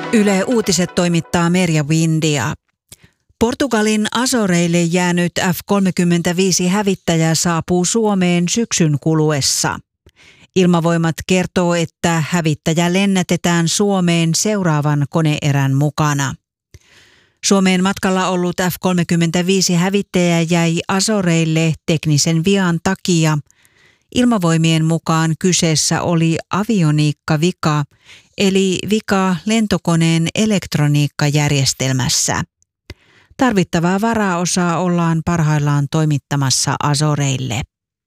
Yle Uutiset toimittaa Merja Windia. Portugalin Azoreille jäänyt F-35-hävittäjä saapuu Suomeen syksyn kuluessa. Ilmavoimat kertoo, että hävittäjä lennätetään Suomeen seuraavan koneerän mukana. Suomeen matkalla ollut F-35-hävittäjä jäi Azoreille teknisen vian takia. Ilmavoimien mukaan kyseessä oli avioniikkavika, eli vika lentokoneen elektroniikkajärjestelmässä. Tarvittavaa varaosaa ollaan parhaillaan toimittamassa Azoreille.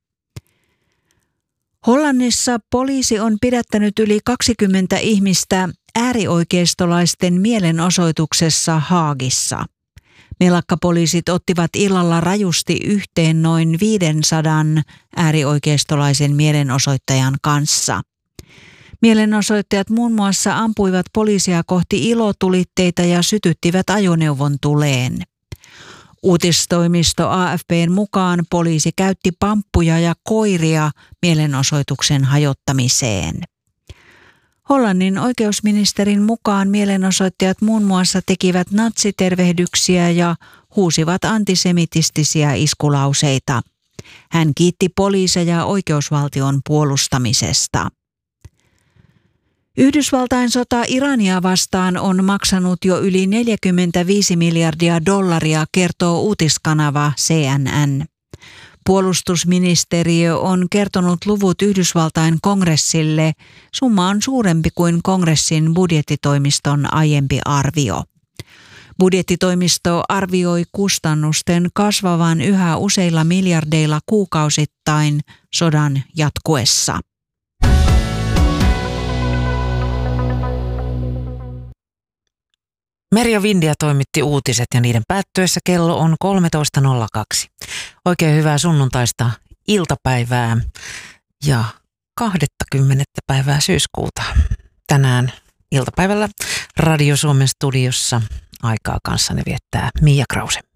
Hollannissa poliisi on pidättänyt yli 20 ihmistä äärioikeistolaisten mielenosoituksessa Haagissa. Melakkapoliisit ottivat illalla rajusti yhteen noin 500 äärioikeistolaisen mielenosoittajan kanssa. Mielenosoittajat muun muassa ampuivat poliisia kohti ilotulitteita ja sytyttivät ajoneuvon tuleen. Uutistoimisto AFP:n mukaan poliisi käytti pamppuja ja koiria mielenosoituksen hajottamiseen. Hollannin oikeusministerin mukaan mielenosoittajat muun muassa tekivät natsitervehdyksiä ja huusivat antisemitistisiä iskulauseita. Hän kiitti poliiseja oikeusvaltion puolustamisesta. Yhdysvaltain sota Irania vastaan on maksanut jo yli $45 miljardia, kertoo uutiskanava CNN. Puolustusministeriö on kertonut luvut Yhdysvaltain kongressille. Summa on suurempi kuin kongressin budjettitoimiston aiempi arvio. Budjettitoimisto arvioi kustannusten kasvavan yhä useilla miljardeilla kuukausittain sodan jatkuessa. Merja Windia toimitti uutiset ja niiden päättyessä kello on 13.02. Oikein hyvää sunnuntaista iltapäivää ja 20. päivää syyskuuta. Tänään iltapäivällä Radio Suomen studiossa aikaa kanssani viettää Mia Krause.